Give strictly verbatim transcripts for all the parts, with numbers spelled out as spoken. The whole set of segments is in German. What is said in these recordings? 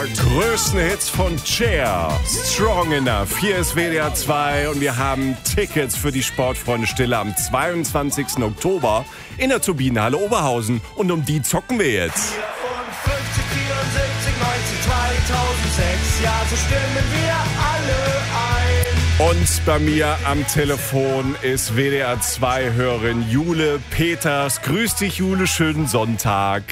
Größten Hits von Cher, Strong Enough. Hier ist W D R zwei und wir haben Tickets für die Sportfreunde Stille am zweiundzwanzigsten Oktober in der Turbinenhalle Oberhausen. Und um die zocken wir jetzt. vierundfünfzig, vierundsiebzig, neunzehn, zweitausendsechs, ja, so stimmen wir alle ein. Und bei mir am Telefon ist W D R zwei Hörerin Jule Peters. Grüß dich, Jule, schönen Sonntag.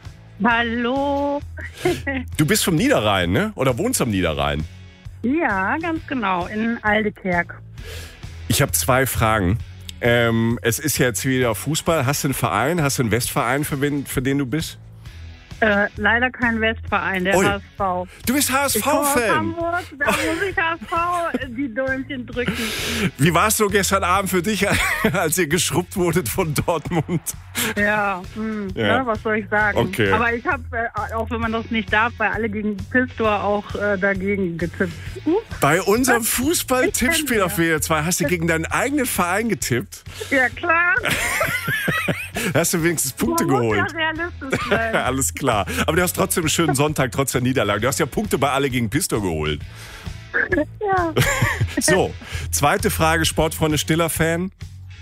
Hallo. Du bist vom Niederrhein, ne? Oder wohnst am Niederrhein? Ja, ganz genau, in Aldekerk. Ich habe zwei Fragen. Ähm, es ist jetzt wieder Fußball. Hast du einen Verein? Hast du einen Westverein, für, wen, für den du bist? Äh, leider kein Westverein, der Ui. H S V. Du bist H S Ich komme aus V-Fan. Hamburg, da muss ich H S V die Däumchen drücken. Wie war es so gestern Abend für dich, als ihr geschrubbt wurdet von Dortmund? Ja, hm, Ja. Ne, was soll ich sagen? Okay. Aber ich habe, äh, auch wenn man das nicht darf, bei alle gegen Pistor auch äh, dagegen getippt. Ups. Bei unserem Ich Fußball-Tippspiel kenn auf W D R zwei hast du gegen deinen eigenen Verein getippt. Ja, klar. Hast du wenigstens Punkte Man geholt. muss ja realistisch sein. Alles klar. Aber du hast trotzdem einen schönen Sonntag, trotz der Niederlage. Du hast ja Punkte bei alle gegen Pistor geholt. Ja. So, zweite Frage, Sportfreunde Stiller-Fan.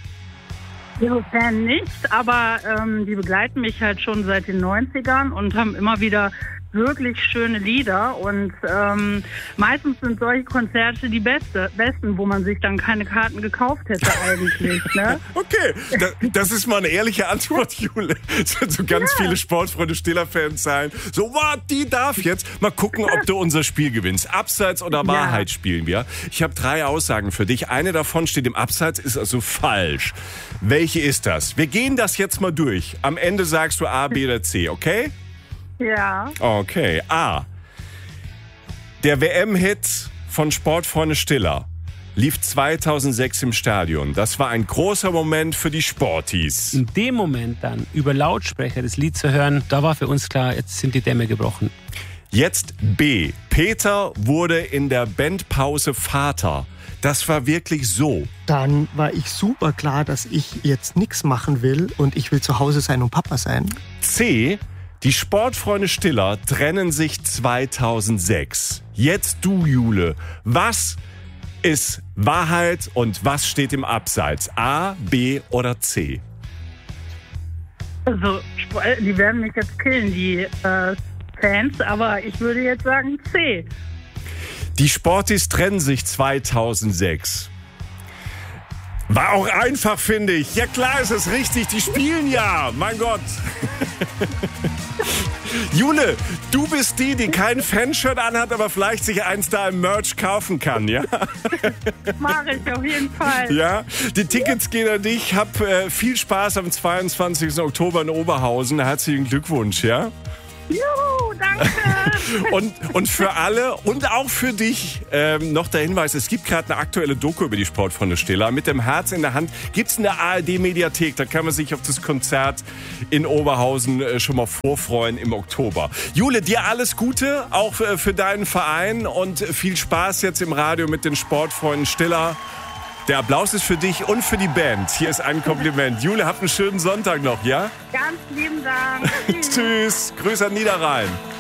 Insofern nicht, aber ähm, die begleiten mich halt schon seit den neunzigern und haben immer wieder wirklich schöne Lieder und ähm, meistens sind solche Konzerte die beste, besten, wo man sich dann keine Karten gekauft hätte eigentlich. Ne? Okay, da, das ist mal eine ehrliche Antwort, Jule. Es sind so ganz Ja. viele Sportfreunde Stiller-Fans sein. So, what, die darf jetzt. Mal gucken, ob du unser Spiel gewinnst. Abseits oder Wahrheit spielen wir. Ich habe drei Aussagen für dich. Eine davon steht im Abseits, ist also falsch. Welche ist das? Wir gehen das jetzt mal durch. Am Ende sagst du A, B oder C, okay? Ja. Okay. A. Der W M-Hit von Sportfreunde Stiller lief zweitausendsechs im Stadion. Das war ein großer Moment für die Sporties. In dem Moment dann über Lautsprecher das Lied zu hören, da war für uns klar, jetzt sind die Dämme gebrochen. Jetzt B. Peter wurde in der Bandpause Vater. Das war wirklich so. Dann war ich super klar, dass ich jetzt nichts machen will und ich will zu Hause sein und Papa sein. C. Die Sportfreunde Stiller trennen sich zweitausendsechs. Jetzt du, Jule. Was ist Wahrheit und was steht im Abseits? A, B oder C? Also, Sp- äh, die werden mich jetzt killen, die äh, Fans, aber ich würde jetzt sagen C. Die Sporties trennen sich zweitausendsechs. War auch einfach, finde ich. Ja klar ist es richtig, die spielen ja. Mein Gott. Jule, du bist die, die kein Fanshirt anhat, aber vielleicht sich eins da im Merch kaufen kann, ja? Mache ich auf jeden Fall. Ja, die Tickets gehen an dich. Hab äh, viel Spaß am zweiundzwanzigsten Oktober in Oberhausen. Herzlichen Glückwunsch, ja? Juhu, danke. Und, und für alle und auch für dich ähm, noch der Hinweis, es gibt gerade eine aktuelle Doku über die Sportfreunde Stiller. Mit dem Herz in der Hand gibt's in der A R D-Mediathek. Da kann man sich auf das Konzert in Oberhausen äh, schon mal vorfreuen im Oktober. Jule, dir alles Gute, auch äh, für deinen Verein und viel Spaß jetzt im Radio mit den Sportfreunden Stiller. Der Applaus ist für dich und für die Band. Hier ist ein Kompliment. Jule, habt einen schönen Sonntag noch, ja? Ganz lieben Dank. Tschüss. Tschüss. Grüße an Niederrhein.